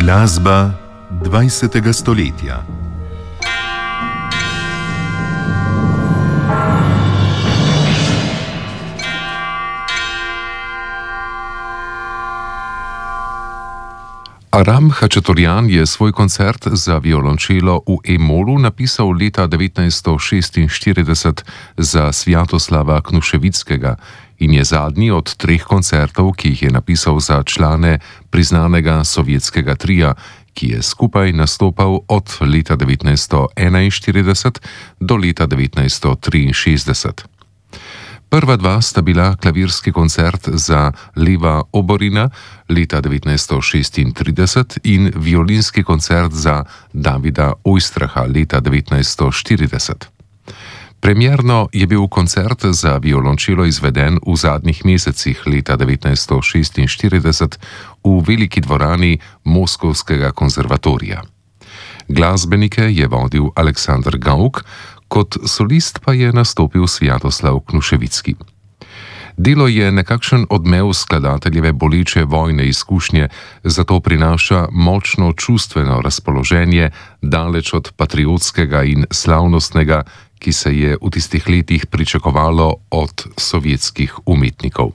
Glasba 20. stoletja. Aram Hačaturjan je svoj koncert za violončelo v E-molu napisal leta 1946 za Sviatoslava Knuševickega in je zadnji od treh koncertov, ki jih je napisal za člane priznanega sovjetskega tria, ki je skupaj nastopal od leta 1941 do leta 1963. Prva dva sta bila klavirski koncert za Leva Oborina leta 1936 in violinski koncert za Davida Oistraha leta 1940. Premierno je bil koncert za violončelo izveden v zadnjih mesecih leta 1946 v veliki dvorani Moskovskega konzervatorija. Glasbenike je vodil Aleksandr Gauk, kot solist pa je nastopil Sviatoslav Knuševicki. Delo je nekakšen odmev skladateljeve boleče vojne izkušnje, zato prinaša močno čustveno razpoloženje, daleč od patriotskega in slavnostnega, ki se je v tistih letih pričakovalo od sovjetskih umetnikov.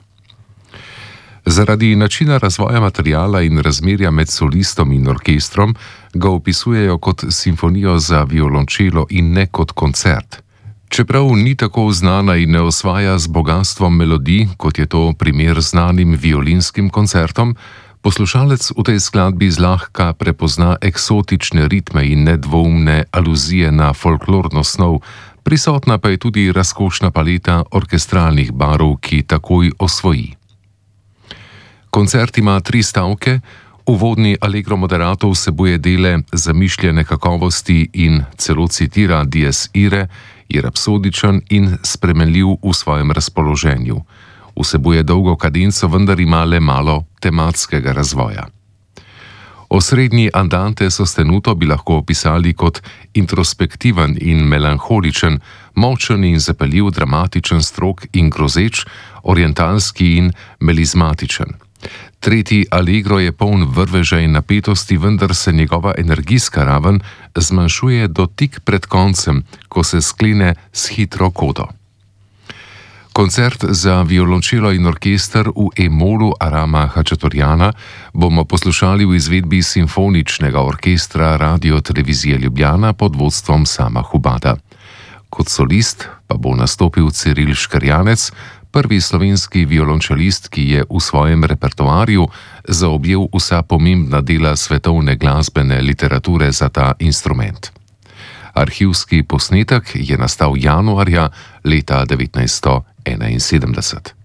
Zaradi načina razvoja materiala in razmerja med solistom in orkestrom ga opisujejo kot simfonijo za violončelo in ne kot koncert. Čeprav ni tako znana in ne osvaja z bogastvom melodij, kot je to primer znanim violinskim koncertom, poslušalec v tej skladbi zlahka prepozna eksotične ritme in nedvoumne aluzije na folklorno snov, prisotna pa je tudi razkošna paleta orkestralnih barv, ki takoj osvoji. Koncert ima 3 stavke, uvodni allegro moderato vsebuje dele zamišljene kakovosti in celo citira dies irae, je rapsodičen in spremenljiv v svojem razpoloženju. Vsebuje dolgo kadenco, vendar ima le malo tematskega razvoja. Osrednji andante sostenuto bi lahko opisali kot introspektiven in melanholičen, močen in zapeljiv dramatičen strok in grozeč, orientalski in melizmatičen. Tretji allegro je poln vrveža in napetosti, vendar se njegova energijska raven zmanjšuje do tik pred koncem, ko se sklene s hitro kodo. Koncert za violončelo in orkester v E-molu Arama Hačaturjana bomo poslušali v izvedbi simfoničnega orkestra Radio-televizije Ljubljana pod vodstvom Sama Hubada. Kot solist pa bo nastopil Ciril Škrjanec, prvi slovenski violončelist, ki je v svojem repertoarju zaobjel vsa pomembna dela svetovne glasbene literature za ta instrument. Arhivski posnetek je nastal januarja leta 1971.